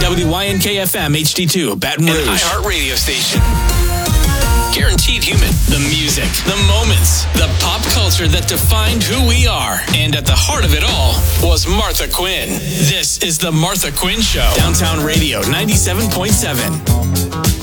WYNK-FM HD2, Baton Rouge. An iHeart radio station. Guaranteed human. The music, the moments, the pop culture that defined who we are. And at the heart of it all was Martha Quinn. This is The Martha Quinn Show. Downtown Radio 97.7.